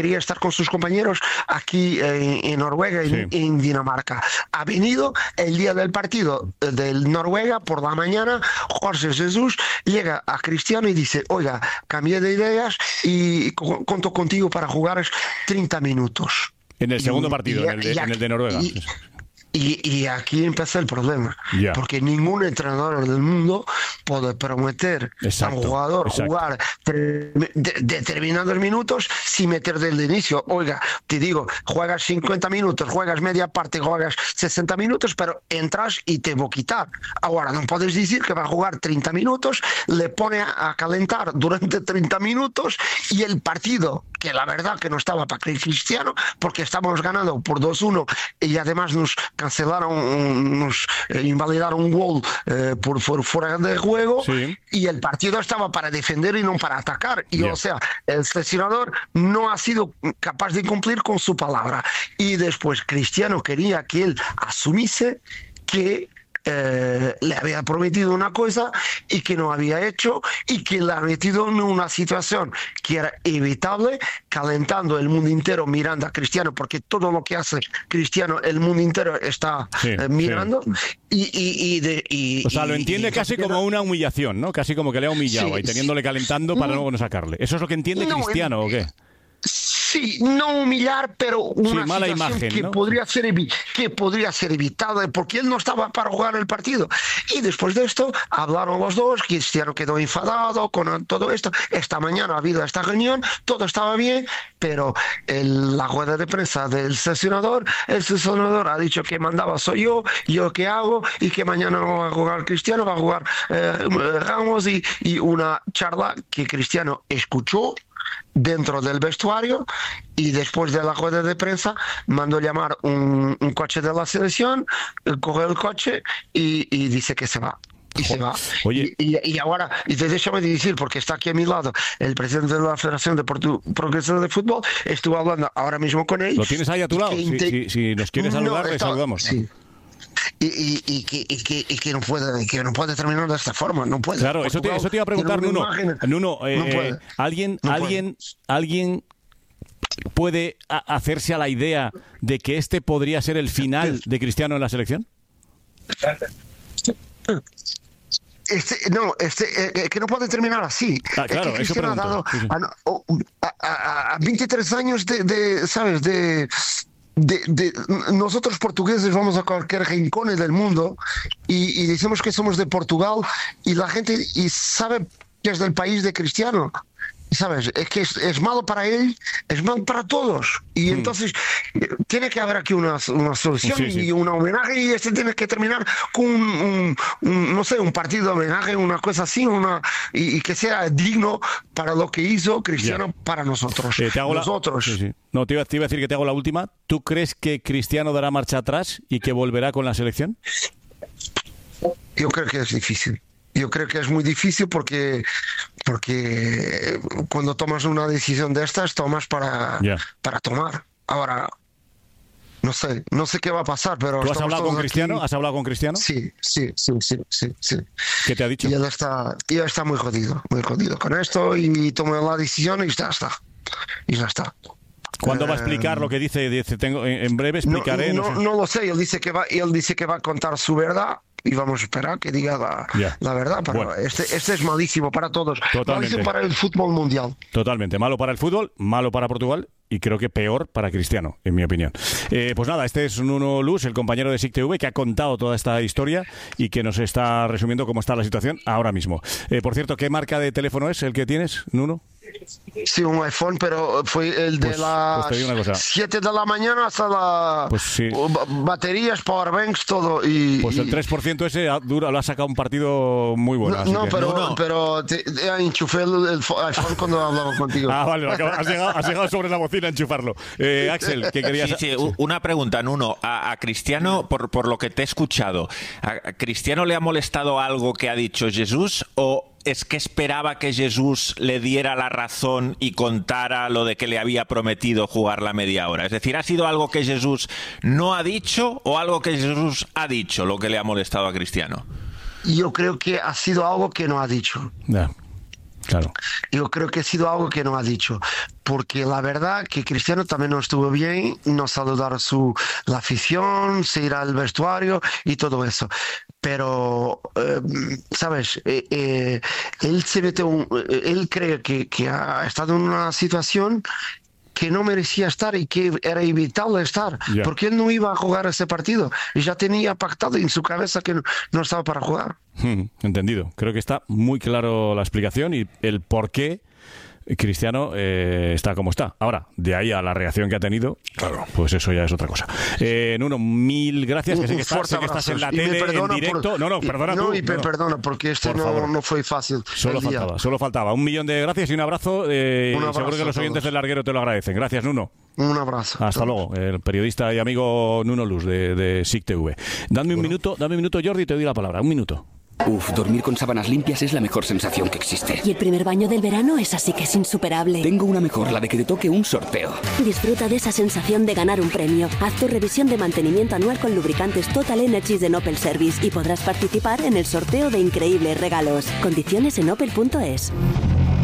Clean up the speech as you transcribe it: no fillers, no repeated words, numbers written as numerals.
quería estar con sus compañeros aquí en Noruega, en Dinamarca. Ha venido el día del partido del Noruega por la mañana. Jorge Jesús llega a Cristiano y dice: oiga, cambié de ideas y cuento contigo para jugar 30 minutos. En el segundo partido, en el de Noruega. Y aquí empieza el problema, porque ningún entrenador del mundo puede prometer a un jugador jugar determinados minutos sin meter desde el inicio. Oiga, te digo, juegas 50 minutos, juegas media parte, juegas 60 minutos, pero entras y te voy a quitar. Ahora, no puedes decir que va a jugar 30 minutos, le pone a calentar durante 30 minutos y el partido, que la verdad que no estaba para Cristiano, porque estábamos ganando por 2-1 y además nos cancelaron, nos invalidaron un gol por fuera de juego, y el partido estaba para defender y no para atacar. Y o sea, el seleccionador no ha sido capaz de cumplir con su palabra. Y después Cristiano quería que él asumiese que le había prometido una cosa y que no había hecho, y que le ha metido en una situación que era evitable, calentando el mundo entero mirando a Cristiano, porque todo lo que hace Cristiano el mundo entero está mirando. O sea, lo entiende casi como una humillación, ¿no? Casi como que le ha humillado y teniéndole calentando para luego no sacarle. ¿Eso es lo que entiende Cristiano o qué? Sí, no humillar, pero una mala situación imagen, que, ¿no? podría ser evitada, porque él no estaba para jugar el partido. Y después de esto hablaron los dos, Cristiano quedó enfadado con todo esto. Esta mañana ha habido esta reunión, todo estaba bien, pero la rueda de prensa del seleccionador, el seleccionador ha dicho que mandaba soy yo qué hago, y que mañana no va a jugar Cristiano, va a jugar Ramos, y una charla que Cristiano escuchó dentro del vestuario, y después de la rueda de prensa mandó llamar un coche de la selección, coge el coche y dice que se va. Y se va. Oye. Y ahora, déjame decir, porque está aquí a mi lado el presidente de la Federación de Progreso de Fútbol, estuve hablando ahora mismo con él. ¿Lo tienes ahí a tu lado? Si nos quieres saludar, le saludamos. Sí. Y que no puede terminar de esta forma, no puede. Claro, eso te iba a preguntar, Nuno. ¿Alguien puede hacerse a la idea de que este podría ser el final de Cristiano en la selección? Que no puede terminar así. Claro, es que Cristiano eso pregunto. ha dado a 23 años ¿sabes? De nosotros portugueses vamos a cualquier rincón del mundo y decimos que somos de Portugal, y la gente sabe que es del país de Cristiano, ¿sabes? Es que es malo para él, es malo para todos, y entonces tiene que haber aquí una solución y un homenaje, y tiene que terminar con un partido de homenaje, una cosa así, y que sea digno para lo que hizo Cristiano para nosotros. No, te iba a decir que te hago la última. ¿Tú crees que Cristiano dará marcha atrás y que volverá con la selección? Yo creo que es difícil. Yo creo que es muy difícil porque cuando tomas una decisión de estas, tomas para tomar. Ahora, no sé qué va a pasar, pero... ¿Tú has hablado con Cristiano? ¿Has hablado con Cristiano? Sí. ¿Qué te ha dicho? Y él está muy jodido con esto, y tomó la decisión y ya está. ¿Cuándo va a explicar lo que dice? En breve explicaré. No lo sé. Él dice que va a contar su verdad, y vamos a esperar que diga la verdad. Pero bueno, este es malísimo para todos. Totalmente. Malísimo para el fútbol mundial. Totalmente. Malo para el fútbol, malo para Portugal, y creo que peor para Cristiano, en mi opinión. Pues nada, este es Nuno Luz, el compañero de SIC TV, que ha contado toda esta historia y que nos está resumiendo cómo está la situación ahora mismo. Por cierto, ¿qué marca de teléfono es el que tienes, Nuno? Sí, un iPhone, pero fue el de las 7 de la mañana hasta la baterías, powerbanks, todo. Pues el 3% ese lo ha sacado un partido muy bueno. Pero enchufé el iPhone cuando hablaba contigo. Vale, has llegado sobre la bocina a enchufarlo. Axel, ¿qué querías? Sí, una pregunta, Nuno. A Cristiano, por lo que te he escuchado, ¿a Cristiano le ha molestado algo que ha dicho Jesús, o es que esperaba que Jesús le diera la razón y contara lo de que le había prometido jugar la media hora? Es decir, ¿ha sido algo que Jesús no ha dicho o algo que Jesús ha dicho lo que le ha molestado a Cristiano? Yo creo que ha sido algo que no ha dicho. Claro. Yo creo que ha sido algo que no ha dicho, porque la verdad que Cristiano también no estuvo bien, no saludar la afición, se ir al vestuario y todo eso. Pero, ¿sabes? Él se mete él cree que ha estado en una situación que no merecía estar y que era evitable estar, porque él no iba a jugar ese partido y ya tenía pactado en su cabeza que no estaba para jugar. Entendido. Creo que está muy claro la explicación y el por qué Cristiano está como está. Ahora, de ahí a la reacción que ha tenido, claro, pues eso ya es otra cosa. Nuno, mil gracias, que sé que estás en la tele, en directo. Perdona, porque no fue fácil. Solo faltaba. 1.000.000 de gracias y un abrazo. Seguro que los oyentes del Larguero te lo agradecen. Gracias, Nuno. Un abrazo. Hasta luego. El periodista y amigo Nuno Luz de SIC TV. Dame un minuto, Jordi, te doy la palabra. Un minuto. Dormir con sábanas limpias es la mejor sensación que existe. Y el primer baño del verano es así que es insuperable. Tengo una mejor, la de que te toque un sorteo. Disfruta de esa sensación de ganar un premio. Haz tu revisión de mantenimiento anual con lubricantes Total Energies de Opel Service y podrás participar en el sorteo de increíbles regalos. Condiciones en opel.es.